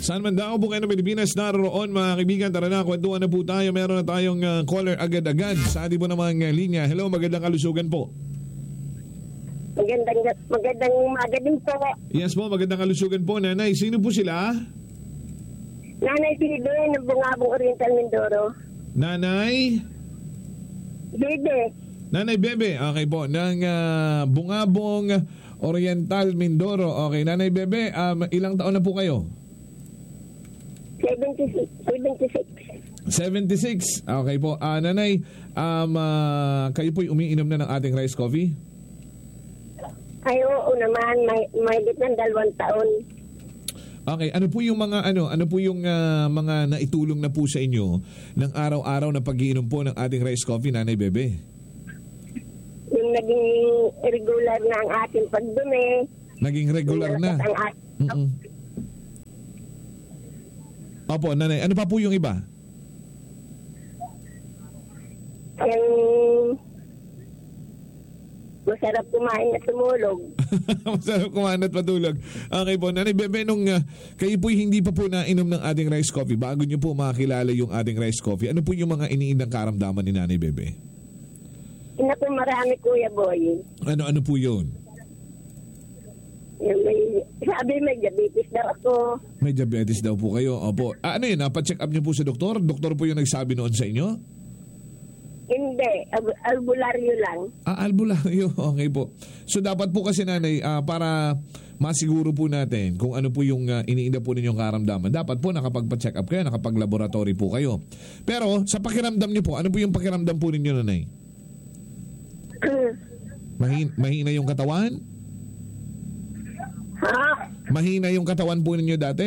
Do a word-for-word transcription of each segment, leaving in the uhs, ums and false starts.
Saan man daw po kayo ng Pilipinas naroon mga kaibigan, tara na, kwentuhan na po tayo. Meron na tayong uh, caller agad-agad sa ating po namang uh, linya. Hello, magandang kalusugan po. Magandang, magandang umaga din po. Yes po, magandang kalusugan po. Nanay, sino po sila? Nanay Bebe ng Bungabong Oriental Mindoro. Nanay? Bebe. Nanay Bebe, okay po, ng uh, Bungabong Oriental Mindoro. Okay, Nanay Bebe, um, ilang taon na po kayo? seventy-six. seventy-six. seventy-six. Okay po. Uh, nanay, um, uh, kayo po'y umiinom na ng ating rice coffee? Ay, oo naman. May, may dit ng dalawang taon. Okay, ano po yung mga ano, ano po yung uh, mga naitulong na po sa inyo ng araw-araw na pag-iinom po ng ating rice coffee, Nanay Bebe? Yung naging regular na ang ating pagdumi. Naging regular na. Ang ating Opo, Nanay, ano pa po yung iba? Yung masarap kumain at tumulog. Masarap kumain at matulog. Okay po, Nanay Bebe, nung uh, kayo po'y hindi pa po nainom ng ating rice coffee, bago nyo po makakilala yung ating rice coffee, ano po yung mga iniindang karamdaman ni Nanay Bebe? Ina po marami, Kuya Boy. Ano-ano po yun? Yung may, sabi may diabetes daw ako. May diabetes daw po kayo. Opo. Ah, ano yun? Napacheck up niyo po sa doktor? Doktor po yung nagsabi noon sa inyo? Hindi. Al- albularyo lang. Ah, albularyo. Okay po. So dapat po kasi nanay, uh, para masiguro po natin kung ano po yung uh, iniinda po ninyong karamdaman, dapat po nakapagpa-check up kayo, nakapag-laboratory po kayo. Pero sa pakiramdam niyo po, ano po yung pakiramdam po ninyo, nanay? Mahin- mahina yung katawan? Ha? Mahina yung katawan po ninyo dati?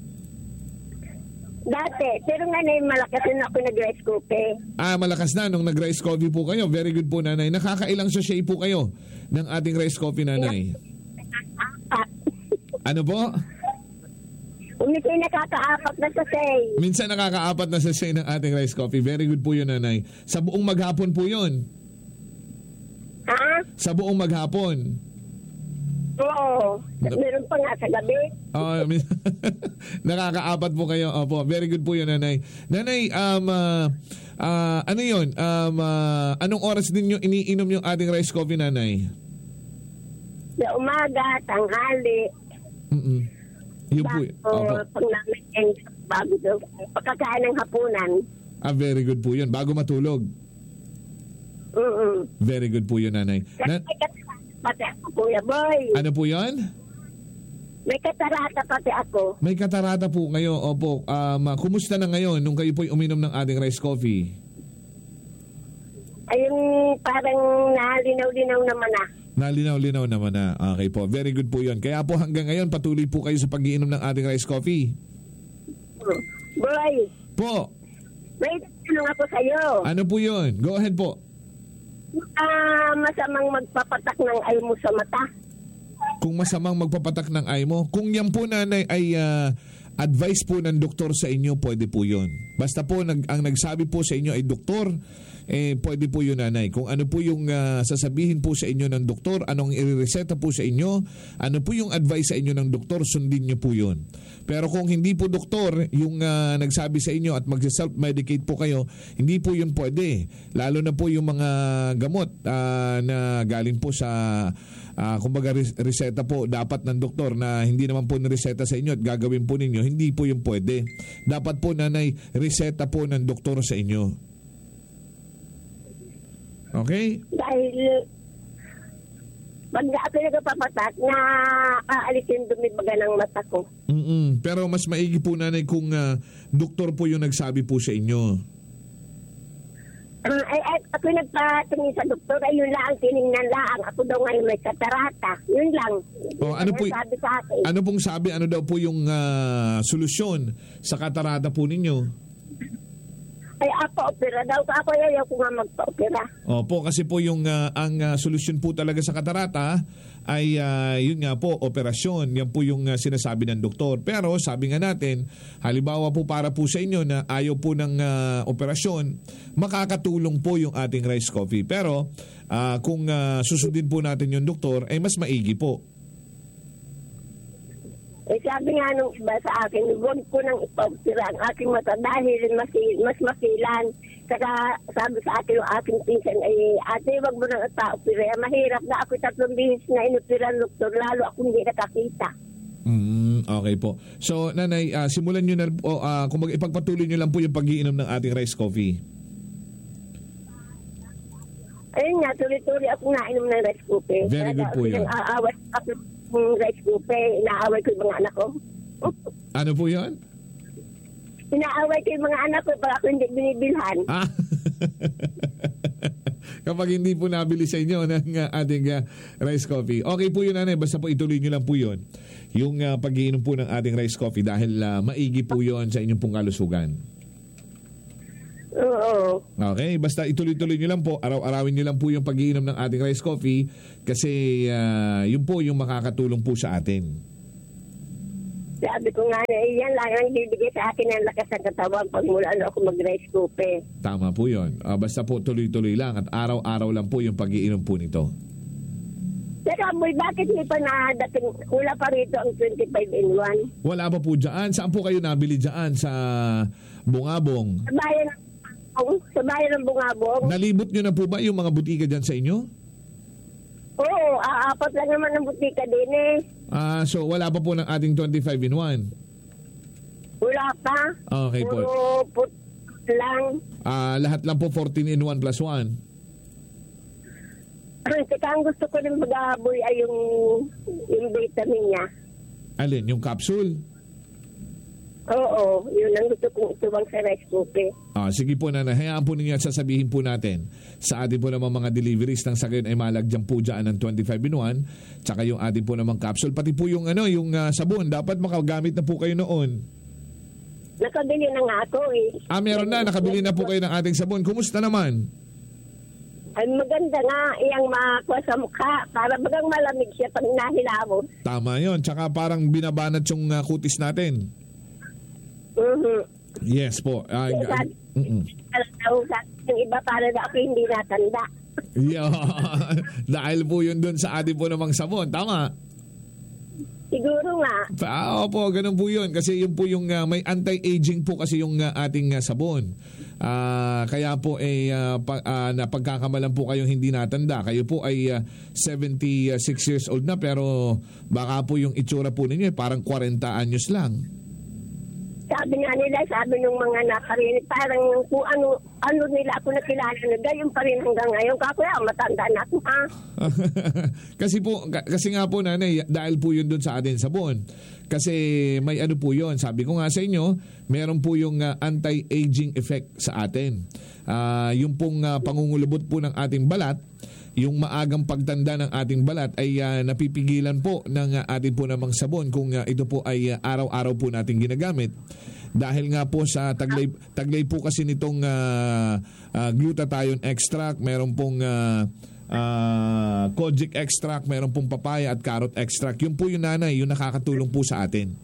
Dati. Pero nga na malakas na ako nag-rice coffee. Ah, malakas na nung nag-rice coffee po kayo. Very good po, nanay. Nakakailang sachet po kayo ng ating rice coffee, nanay? Apat. Ano po? Umisay nakakaapat na sasay. Minsan nakakaapat na sachet ng ating rice coffee. Very good po yun, nanay. Sa buong maghapon po yun. Ha? Sa buong maghapon. Oo. Meron pa nga sa gabi. Oh, nakakaapat po kayo. Opo, very good po yun, nanay. Nanay, um, uh, uh, ano yun? Um, uh, anong oras din yung iniinom yung ating rice coffee, nanay? Sa umaga, tanghali. Mm-mm. Yun po. Bago, pag namin, bago daw, pagkakain ng hapunan. Ah, very good po yun. Bago matulog. Mm-mm. Very good po yun, nanay. Na- Pati ako, Kuya Boy. ano po yun? May katarata pati ako. May katarata po kayo. Opo. Um, uh, kumusta na ngayon nung kayo po'y uminom ng ating rice coffee? Ayun, parang nalinaw-linaw naman ah. Nalinaw-linaw naman na. Okay po. Very good po yun. Kaya po hanggang ngayon patuloy po kayo sa pag-iinom ng ating rice coffee. Boy. Po. May tanong ako sa'yo. Ano po yun? Go ahead po. Ah, masamang magpapatak ng ay mo sa mata. Kung masamang magpapatak ng eye mo, kung yan po, nanay, ay uh, advice po ng doktor sa inyo, pwede po yun. Basta po nag, ang nagsabi po sa inyo ay doktor, eh pwede po yun, nanay. Kung ano po yung uh, sasabihin po sa inyo ng doktor, anong irereseta po sa inyo, ano po yung advice sa inyo ng doktor, sundin niyo po yun. Pero kung hindi po doktor yung uh, nagsabi sa inyo at mag-self-medicate po kayo, hindi po yun pwede. Lalo na po yung mga gamot uh, na galing po sa uh, kumbaga reseta po dapat ng doktor na hindi naman po nireseta sa inyo at gagawin po ninyo, hindi po yun pwede. Dapat po, nanay, reseta po ng doktor sa inyo. Okay? Dahil pag ako nagpapatak na aalis yung dumibaga ng mata ko. Mm-mm. Pero mas maigi po, nanay, kung uh, doktor po yung nagsabi po sa inyo. Uh, ay, ay, ako nagpatingin sa doktor, ay yun lang, tinignan lang. Ako daw ngayon may katarata. Yun lang. Oh, ano po, sabi sa akin. Ano pong sabi? Ano daw po yung uh, solusyon sa katarata po ninyo? Ay, ako, opera daw. Ako ayaw ko nga magpa-opera. Opo, kasi po yung uh, ang uh, solusyon po talaga sa katarata ay uh, yun nga po, operasyon. Yan po yung uh, sinasabi ng doktor. Pero sabi nga natin, halimbawa po para po sa inyo na ayaw po ng uh, operasyon, makakatulong po yung ating rice coffee. Pero uh, kung uh, susundin po natin yung doktor, ay mas maigi po. Eh sabi nga nung iba sa akin, huwag ko nang ipaupira ang aking mata dahil mas, mas masilan. Saka sabi sa akin yung aking pinsan, ay ate, wag mo nang ipaupira. Mahirap na ako tatlong bihis na inupira ng doktor, lalo ako hindi nakakita. Mm, okay po. So, nanay, uh, simulan nyo na po, uh, kung mag-ipagpatuloy nyo lang po yung pag-iinom ng ating rice coffee. Ayun nga, tuloy-tuloy ako nainom ng rice coffee. Very good po yun. Aawat ako ng rice coffee, inaaway ko yung mga anak ko. Ano po yun? Inaaway ko yung mga anak ko pag ako hindi binibilhan. Ah. Kapag hindi po nabili sa inyo ng uh, ating uh, rice coffee. Okay po yun, nanay. Basta po ituloy nyo lang po yun. Yung uh, pag-iinom po ng ating rice coffee dahil uh, maigi po yun sa inyong pong kalusugan. Oo. Okay, basta ituloy-tuloy nyo lang po, araw-arawin nyo lang po yung pag-iinom ng ating rice coffee kasi uh, yun po yung makakatulong po sa atin. Sabi ko nga na, yan lang ang bibigay sa akin ng lakas ng katawan pag mula ano ako mag-rice coffee. Tama po yun. Uh, basta po tuloy-tuloy lang at araw-araw lang po yung pag-iinom po nito. Teka, boy, bakit hindi pa nadating, wala pa rito ang twenty-five in one? Wala pa po dyan. Saan po kayo nabili dyan? Sa Bungabong? Sa bayan ng sa bayan ng Bungabong. Nalibot nyo na po ba yung mga butika dyan sa inyo? Oo, aapat lang naman ang butika din eh. Ah, so wala pa po ng ating twenty-five in one? Wala pa. Okay po. Puro put lang. Ah, lahat lang po fourteen in one plus one. Teka, ang gusto ko rin mag-aaboy ay yung, yung vitamin niya. Alin? Yung capsule? Oo, yun ang gusto kong ituwang sa rice coffee. Ah, sige po na, hayaan po ninyo at sasabihin po natin sa ating po naman mga deliveries ng sagayon ay malagyan po dyan ng twenty-five in one tsaka yung ating po naman capsule. Pati po yung, ano, yung uh, sabon, dapat makagamit na po kayo noon. Nakabili na nga ako eh. Ah, meron na, nakabili na po kayo ng ating sabon. Kumusta naman? Ay maganda nga iyang makuha sa mukha para bagang malamig siya pag nahilamos. Tama yon, tsaka parang binabanat yung uh, kutis natin. Mm-hmm. Yes po. Uh, uh, uh, yung iba para na ako hindi natanda. Yeah. Dahil po yun dun sa ating po namang sabon. Tama? Siguro nga. Ah, opo, ganun po yun. Kasi yun po yung uh, may anti-aging po kasi yung uh, ating uh, sabon. Uh, kaya po ay uh, pa, uh, napagkakamalan po kayong hindi natanda. Kayo po ay uh, seventy-six years old na pero baka po yung itsura po ninyo ay parang forty anyos lang. Sabi nga nila, sabi ng mga nakarinig, parang kung ano, ano nila ako nakilala na gayon pa rin hanggang ngayon. Kakuya, matanda na ako ha. kasi po, kasi nga po nanay, dahil po yun dun sa atin sabon. Kasi may ano po yun, sabi ko nga sa inyo, meron po yung uh, anti-aging effect sa atin. Uh, yung pong uh, pangungulubot po ng ating balat, yung maagang pagtanda ng ating balat ay uh, napipigilan po ng uh, ating po namang sabon kung uh, ito po ay uh, araw-araw po natin ginagamit. Dahil nga po sa taglay, taglay po kasi nitong uh, uh, glutathione extract, meron pong uh, uh, kojic extract, meron pong papaya at carrot extract. Yun po yung nanay, yung nakakatulong po sa atin.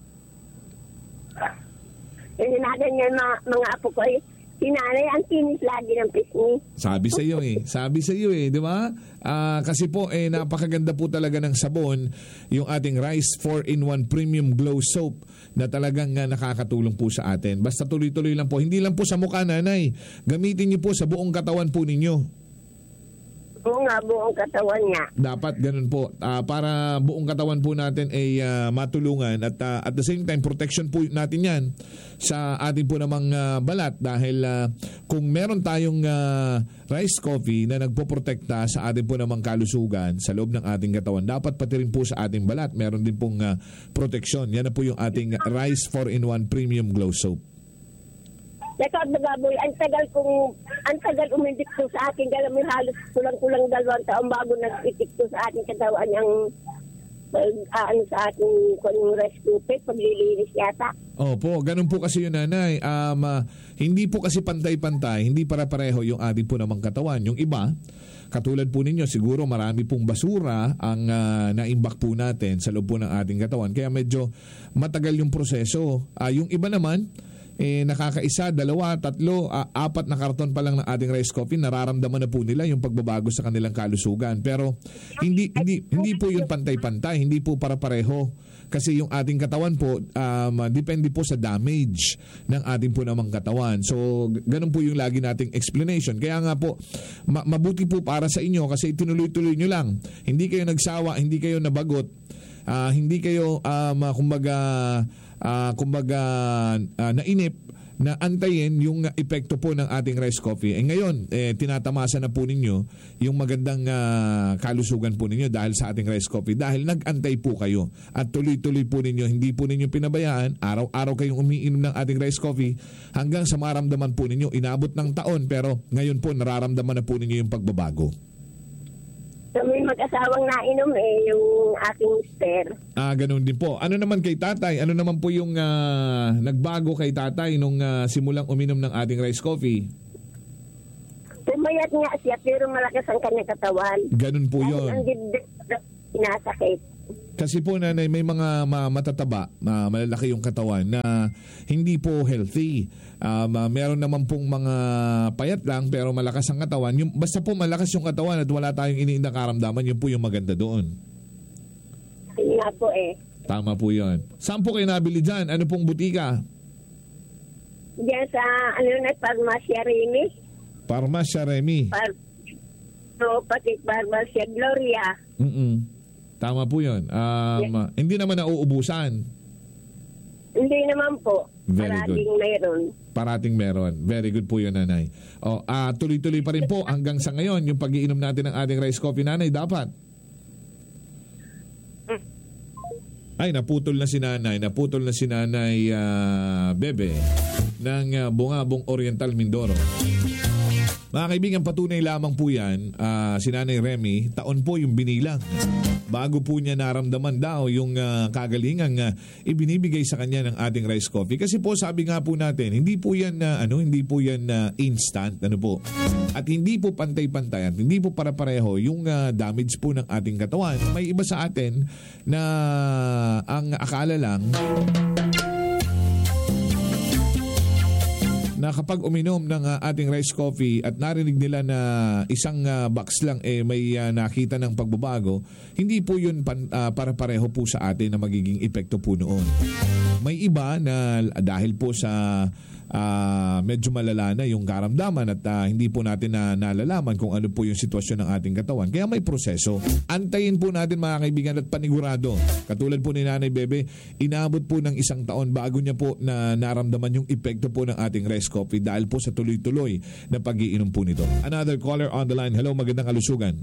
Yung natin yung mga, mga apo ko eh. Sinanay, ang tinis lagi ng pisngi. Sabi sa iyo eh. Sabi sa iyo eh, di ba? Uh, kasi po, eh, napakaganda po talaga ng sabon, yung ating Rice four in one Premium Glow Soap na talagang uh, nakakatulong po sa atin. Basta tuloy-tuloy lang po. Hindi lang po sa mukha, nanay. Gamitin niyo po sa buong katawan po ninyo. Oo nga, buong katawan niya. Dapat ganun po. Uh, para buong katawan po natin ay uh, matulungan at uh, at the same time, protection po natin yan sa ating po namang uh, balat dahil uh, kung meron tayong uh, rice coffee na nagpoprotekta sa ating po namang kalusugan sa loob ng ating katawan, dapat pati rin po sa ating balat meron din pong uh, protection. Yan na po yung ating Rice four in one Premium Glow Soap. Teka, Bagaboy, ang tagal kong, ang tagal umindik ko sa akin, kaya may halos kulang-kulang dalawang taon bago nag-itik ko sa ating katawan yung pag, uh, ano sa ating kung rescue pet, paglilinis yata. Opo, ganun po kasi yun, nanay. Um, uh, hindi po kasi pantay-pantay, hindi para-pareho yung ating po namang katawan. Yung iba, katulad po ninyo, siguro marami pong basura ang uh, naimbak po natin sa loob po ng ating katawan. Kaya medyo matagal yung proseso. Uh, yung iba naman, eh, nakakaisa, dalawa, tatlo, uh, apat na karton pa lang ng ating rice coffee, nararamdaman na po nila yung pagbabago sa kanilang kalusugan. Pero hindi hindi hindi po yun pantay-pantay, hindi po para pareho. kasi yung ating katawan po, um, depende po sa damage ng ating po namang katawan. So, ganun po yung lagi nating explanation. Kaya nga po, ma- mabuti po para sa inyo kasi tinuloy-tuloy nyo lang. Hindi kayo nagsawa, hindi kayo nabagot, uh, hindi kayo, um, kumbaga, uh, kumbaga, uh, nainip na antayin yung epekto po ng ating rice coffee. Eh ngayon, eh, tinatamasa na po ninyo yung magandang uh, kalusugan po ninyo dahil sa ating rice coffee. Dahil nag-antay po kayo at tuloy-tuloy po ninyo, hindi po ninyo pinabayaan, araw-araw kayong umiinom ng ating rice coffee hanggang sa maramdaman po ninyo. Inabot ng taon pero ngayon po nararamdaman na po ninyo yung pagbabago. So, may mag-asawang nainom eh, yung aking mister. Ah, ganun din po. Ano naman kay tatay? Ano naman po yung uh, nagbago kay tatay nung uh, simulang uminom ng ating rice coffee? Pumayat nga siya pero malakas ang kanyang katawan. Ganun po yun. Ang dibdib sinasakit. Kasi po nanay, may mga ma- matataba, ma- malalaki yung katawan na hindi po healthy. Um, uh, meron naman pong mga payat lang pero malakas ang katawan. Yung, basta po malakas yung katawan at wala tayong iniindang karamdaman, yun po yung maganda doon. Hindi nga po eh. Tama po yun. Saan po kayo nabili dyan? Ano pong butika? Diyan sa, ano na, Parmasya Remy. Parmasya Remy. Par, so, pati Parmasya Gloria. Mm-mm. Tama po yun. Um, yeah. Hindi naman nauubusan. Hindi naman po. Very Parating good. mayroon. Parating meron. Very good po yun, nanay. O, uh, tuloy-tuloy pa rin po hanggang sa ngayon yung pag-iinom natin ng ating rice coffee, nanay, dapat. Ay, naputol na si nanay. Naputol na si nanay uh, Bebe ng uh, Bungabong Oriental, Mindoro. Mga kaibigan, patunay lamang po yan, uh, si Nanay Remy, taon po yung binilang. Bago po niya naramdaman daw yung uh, kagalingang uh, ibinibigay sa kanya ng ating rice coffee. Kasi po sabi nga po natin, hindi po yan uh, ano, hindi po yan uh, instant, ano po. At hindi po pantay-pantay at hindi po para-pareho yung uh, damage po ng ating katawan. May iba sa atin na ang akala lang na kapag uminom ng uh, ating rice coffee at narinig nila na isang uh, box lang eh may uh, nakita ng pagbabago, hindi po yun pan, uh, para-pareho po sa atin na magiging epekto po noon. May iba na dahil po sa uh, medyo malala na yung karamdaman at uh, hindi po natin na nalalaman kung ano po yung sitwasyon ng ating katawan. Kaya may proseso. Antayin po natin mga kaibigan at panigurado. Katulad po ni Nanay Bebe, inabot po ng isang taon bago niya po na naramdaman yung epekto po ng ating rice coffee dahil po sa tuloy-tuloy na pag-iinom po nito. Another caller on the line. Hello, magandang kalusugan.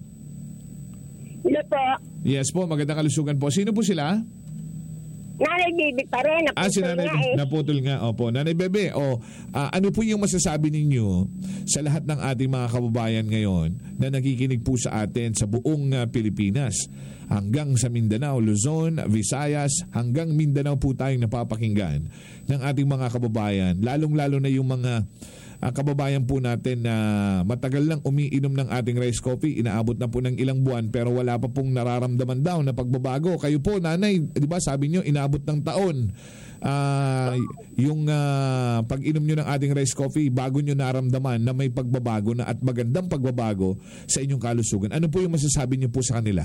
Hello po. Yes po, magandang kalusugan po. Sino po sila? Nanay Bebe pa rin. Naputol ah, si Nanay, nga eh. naputol nga. Opo. Nanay Bebe, oh, uh, ano po yung masasabi ninyo sa lahat ng ating mga kababayan ngayon na nakikinig po sa atin sa buong uh, Pilipinas? Hanggang sa Mindanao, Luzon, Visayas, hanggang Mindanao po tayong napapakinggan ng ating mga kababayan. Lalong-lalo na yung mga uh, kababayan po natin na matagal lang umiinom ng ating rice coffee, inaabot na po ng ilang buwan pero wala pa pong nararamdaman daw na pagbabago. Kayo po, nanay, di ba sabi nyo, inaabot ng taon. Uh, yung uh, pag-inom nyo ng ating rice coffee, bago nyo naramdaman na may pagbabago na at magandang pagbabago sa inyong kalusugan. Ano po yung masasabi nyo po sa kanila?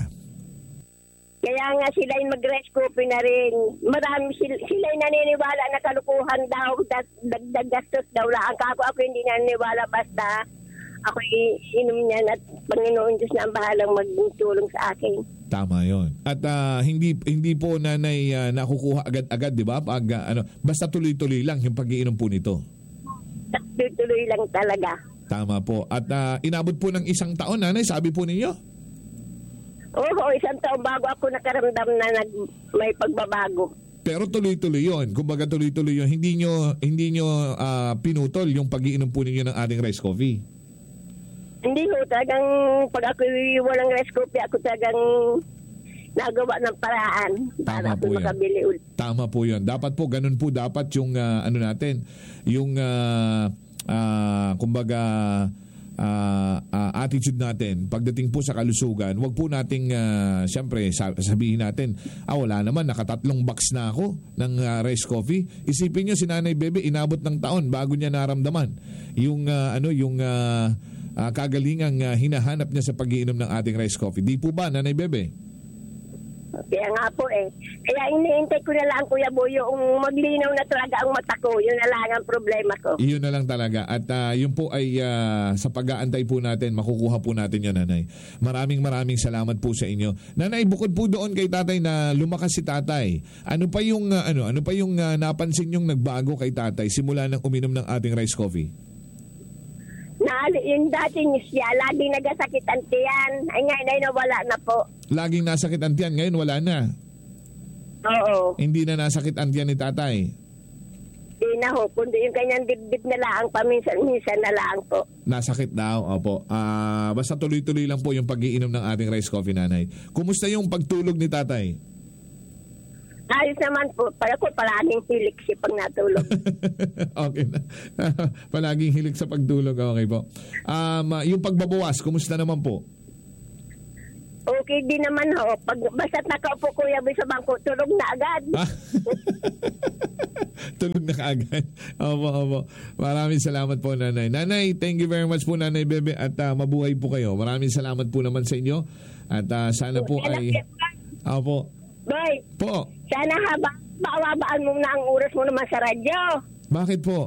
Kaya nga sila'y mag-rice coffee na rin. Marami sila, sila'y naniniwala na kalukuhan daw, dagdag gastos daw lang. Ako, ako hindi naniniwala basta ako inom niyan at Panginoon Diyos na ang bahalang magtulong sa akin. Tama yon. At uh, hindi hindi po nanay uh, nakukuha agad-agad, di ba? Pag uh, ano, basta tuloy-tuloy lang yung pag-iinom po nito. Tuloy-tuloy lang talaga. Tama po. At uh, inabot po ng isang taon, nanay, sabi po ninyo? Oo, isang taon bago ako nakaramdam na nag, may pagbabago. Pero tuloy-tuloy yun. Kumbaga tuloy-tuloy yun. Hindi nyo, hindi nyo uh, pinutol yung pag-iinom po ninyo ng ating rice coffee. Hindi ho. Talagang pag ako walang rice coffee, ako talagang nagawa ng paraan para ako makabili ulit. Tama po yun. Dapat po, ganun po dapat yung uh, ano natin, yung uh, uh, kumbaga Uh, uh, attitude natin pagdating po sa kalusugan. Huwag po nating uh, siyempre sabihin natin, ah wala naman, nakatatlong box na ako ng uh, rice coffee. Isipin nyo si Nanay Bebe, inabot ng taon bago niya naramdaman yung uh, ano yung uh, uh, kagalingang uh, hinahanap niya sa pag-iinom ng ating rice coffee. Di po ba, Nanay Bebe? Kaya nga po eh. Kaya iniintay ko na lang, Kuya Boy, yung maglinaw na talaga ang mata ko. Yun na lang ang problema ko. Iyon na lang talaga. At uh, yun po ay uh, sa pag-aantay po natin, makukuha po natin yun, Nanay. Maraming maraming salamat po sa inyo. Nanay, bukod po doon kay tatay na lumakas si tatay, ano pa yung, uh, ano, ano pa yung uh, napansin yung nagbago kay tatay simula nang uminom ng ating rice coffee? Na, yung dati niya siya, laging nagasakit ang tiyan. Ay ngayon ay nawala na po. Laging nasakit ang tiyan, ngayon wala na. Oo. Hindi na nasakit ang tiyan ni tatay. Di na ho, kundi yung kanyang dibdib na lang, paminsan-minsan na lang po. Nasakit daw, opo. Ah, basta tuloy-tuloy lang po yung pag-iinom ng ating rice coffee, Nanay. Kumusta yung pagtulog ni tatay? Ayos naman po, para ko palaging hilik siya pag natulog. Okay na. Palaging hilig sa pagtulog, okay po. Um, yung pagbabawas, kumusta naman po? Okay din naman ho. Pag basta't nakaupo Kuya Boy sa bangko, tulog na agad. Ah? Tulog na kaagad. Opo, opo. Maraming salamat po, Nanay. Nanay, thank you very much po, Nanay Bebe, at uh, mabuhay po kayo. Maraming salamat po naman sa inyo. At uh, sana po ay... Opo. Boy, Po. sana haba, bawabaan mo na ang oras mo naman sa radyo. Bakit po?